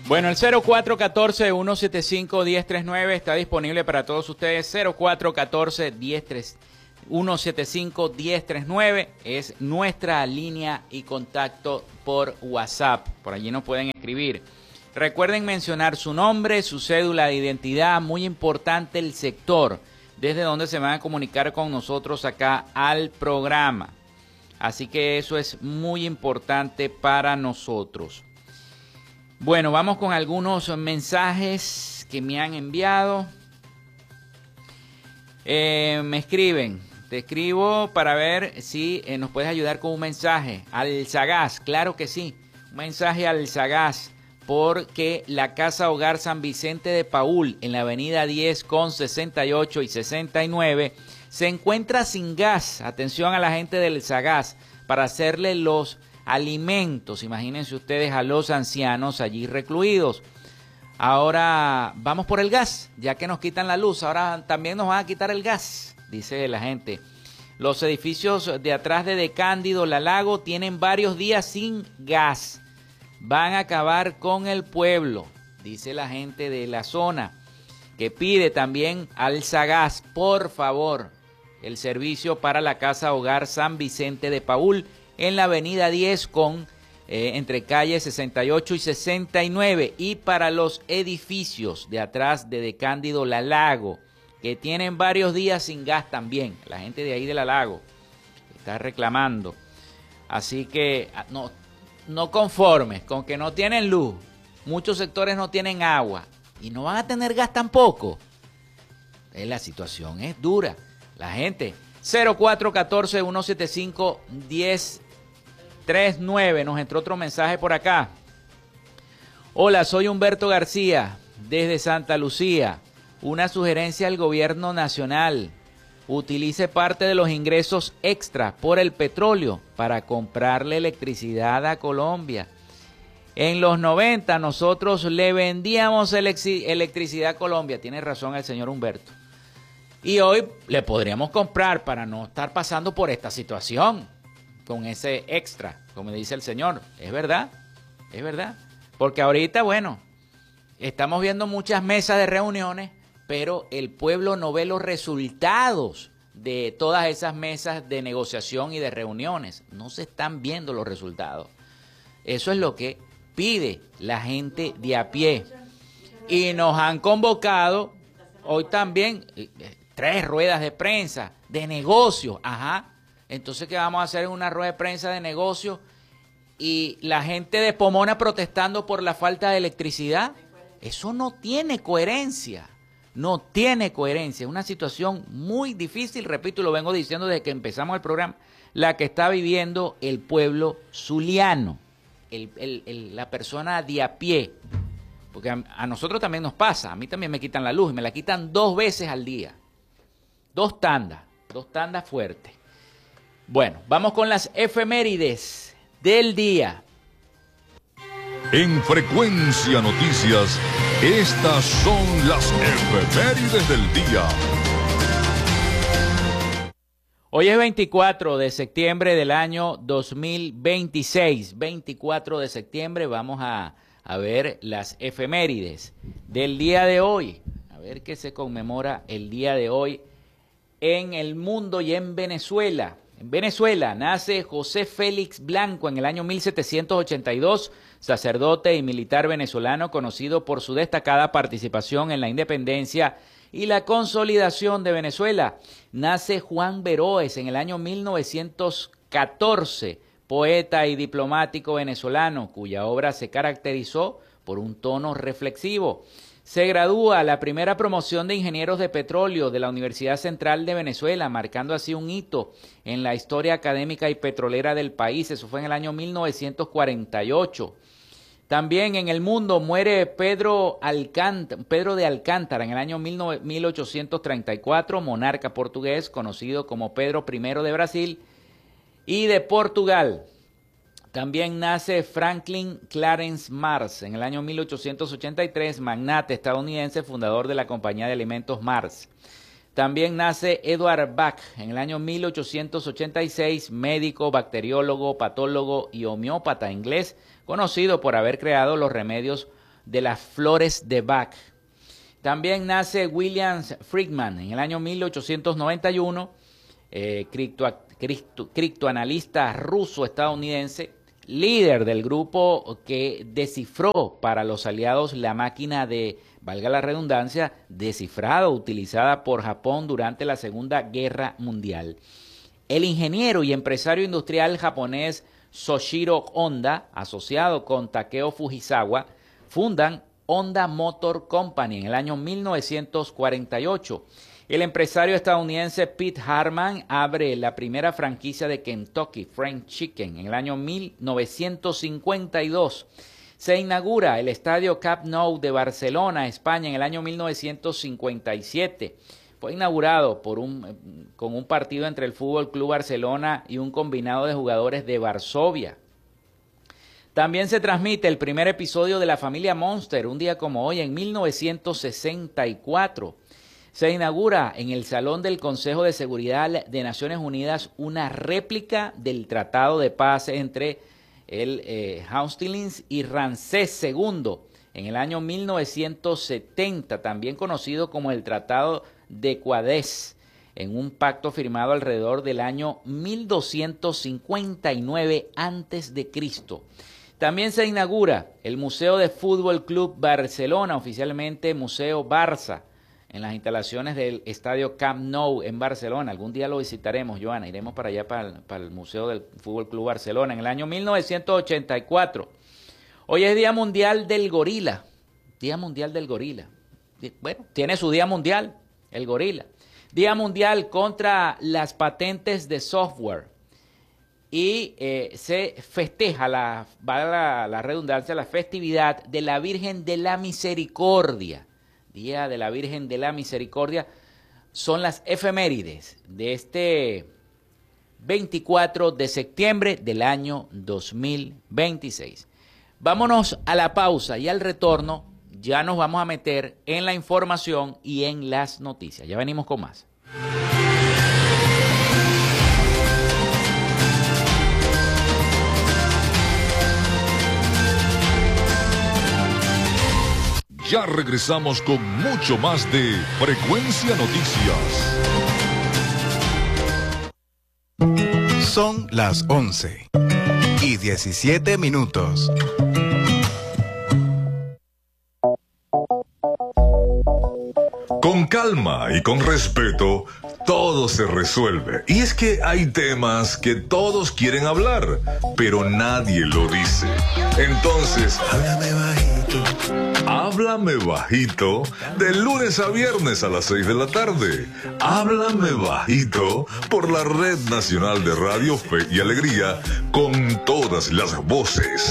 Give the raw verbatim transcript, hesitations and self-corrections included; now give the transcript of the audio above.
Bueno, el cero cuatro uno cuatro, uno siete cinco, uno cero tres nueve está disponible para todos ustedes. cero cuatro uno cuatro, uno siete cinco, uno cero tres nueve es nuestra línea y contacto por WhatsApp. Por allí nos pueden escribir. Recuerden mencionar su nombre, su cédula de identidad, muy importante el sector, desde donde se van a comunicar con nosotros acá al programa. Así que eso es muy importante para nosotros. Bueno, vamos con algunos mensajes que me han enviado. Eh, me escriben, te escribo para ver si eh, nos puedes ayudar con un mensaje al Sagaz. Claro que sí, un mensaje al Sagaz, porque la Casa Hogar San Vicente de Paúl, en la avenida diez con sesenta y ocho y sesenta y nueve, se encuentra sin gas. Atención a la gente del Sagaz, para hacerle los alimentos, imagínense ustedes, a los ancianos allí recluidos. Ahora vamos por el gas, ya que nos quitan la luz, ahora también nos van a quitar el gas, dice la gente. Los edificios de atrás de De Cándido, La Lago, tienen varios días sin gas. Van a acabar con el pueblo, dice la gente de la zona, que pide también al Sagaz, por favor, el servicio para la Casa Hogar San Vicente de Paúl, en la avenida diez con eh, entre calles sesenta y ocho y sesenta y nueve, y para los edificios de atrás de De Cándido, La Lago, que tienen varios días sin gas también. La gente de ahí de La Lago está reclamando. Así que no, no conformes con que no tienen luz, muchos sectores no tienen agua y no van a tener gas tampoco. Eh, la situación es dura. La gente, cero cuatro uno cuatro, uno siete cinco, uno cero tres nueve, nos entró otro mensaje por acá. Hola, soy Humberto García, desde Santa Lucía. Una sugerencia al gobierno nacional: utilice parte de los ingresos extra por el petróleo para comprarle electricidad a Colombia. En los noventa nosotros le vendíamos electricidad a Colombia. Tiene razón el señor Humberto. Y hoy le podríamos comprar para no estar pasando por esta situación con ese extra, como dice el señor. Es verdad, es verdad. Porque ahorita, bueno, estamos viendo muchas mesas de reuniones, pero el pueblo no ve los resultados de todas esas mesas de negociación y de reuniones. No se están viendo los resultados. Eso es lo que pide la gente de a pie. Y nos han convocado hoy también tres ruedas de prensa de negocios. Ajá. Entonces, ¿qué vamos a hacer en una rueda de prensa de negocios? Y la gente de Pomona protestando por la falta de electricidad. Eso no tiene coherencia. No tiene coherencia. Es una situación muy difícil, repito, y lo vengo diciendo desde que empezamos el programa, la que está viviendo el pueblo zuliano, el, el, el, la persona de a pie. Porque a, a nosotros también nos pasa, a mí también me quitan la luz, y me la quitan dos veces al día. Dos tandas, dos tandas fuertes. Bueno, vamos con las efemérides del día. En Frecuencia Noticias, estas son las efemérides del día. Hoy es veinticuatro de septiembre del año dos mil veintiséis. veinticuatro de septiembre, vamos a, a ver las efemérides del día de hoy. A ver qué se conmemora el día de hoy en el mundo y en Venezuela. En Venezuela nace José Félix Blanco en el año mil setecientos ochenta y dos, sacerdote y militar venezolano conocido por su destacada participación en la independencia y la consolidación de Venezuela. Nace Juan Veroes en el año mil novecientos catorce, poeta y diplomático venezolano, cuya obra se caracterizó por un tono reflexivo. Se gradúa la primera promoción de ingenieros de petróleo de la Universidad Central de Venezuela, marcando así un hito en la historia académica y petrolera del país. Eso fue en el año mil novecientos cuarenta y ocho. También en el mundo muere Pedro, Alcántara, Pedro de Alcántara en el año mil ochocientos treinta y cuatro, monarca portugués conocido como Pedro primero de Brasil y de Portugal. También nace Franklin Clarence Mars en el año mil ochocientos ochenta y tres, magnate estadounidense, fundador de la compañía de alimentos Mars. También nace Edward Bach en el año mil ochocientos ochenta y seis, médico, bacteriólogo, patólogo y homeópata inglés, conocido por haber creado los remedios de las flores de Bach. También nace William Friedman en el año mil ochocientos noventa y uno, eh, cripto, cripto, criptoanalista ruso-estadounidense, líder del grupo que descifró para los aliados la máquina de, valga la redundancia, descifrado utilizada por Japón durante la Segunda Guerra Mundial. El ingeniero y empresario industrial japonés Soichiro Honda, asociado con Takeo Fujisawa, fundan Honda Motor Company en el año mil novecientos cuarenta y ocho. El empresario estadounidense Pete Harman abre la primera franquicia de Kentucky Fried Chicken en el año mil novecientos cincuenta y dos. Se inaugura el estadio Camp Nou de Barcelona, España, en el año mil novecientos cincuenta y siete. Fue inaugurado por un, con un partido entre el Fútbol Club Barcelona y un combinado de jugadores de Varsovia. También se transmite el primer episodio de La Familia Monster, un día como hoy, en mil novecientos sesenta y cuatro. Se inaugura en el Salón del Consejo de Seguridad de Naciones Unidas una réplica del Tratado de Paz entre el eh, Hastings y Ramsés segundo en el año mil novecientos setenta, también conocido como el Tratado de Cádiz, en un pacto firmado alrededor del año mil doscientos cincuenta y nueve antes de Cristo. También se inaugura el Museo de Fútbol Club Barcelona, oficialmente Museo Barça, en las instalaciones del Estadio Camp Nou en Barcelona. Algún día lo visitaremos, Joana, iremos para allá, para el, para el Museo del Fútbol Club Barcelona, en el año mil novecientos ochenta y cuatro. Hoy es Día Mundial del Gorila, Día Mundial del Gorila. Bueno, tiene su Día Mundial, el gorila. Día Mundial contra las patentes de software. Y eh, se festeja, la, la, la redundancia, la festividad de la Virgen de la Misericordia. Día de la Virgen de la Misericordia. Son las efemérides de este veinticuatro de septiembre del año dos mil veintiséis. Vámonos a la pausa y al retorno ya nos vamos a meter en la información y en las noticias. Ya venimos con más. Ya regresamos con mucho más de Frecuencia Noticias. Son las once y diecisiete minutos. Con calma y con respeto, todo se resuelve. Y es que hay temas que todos quieren hablar, pero nadie lo dice. Entonces, háblame bajito. Háblame bajito, de lunes a viernes a las seis de la tarde. Háblame bajito por la Red Nacional de Radio Fe y Alegría, con todas las voces.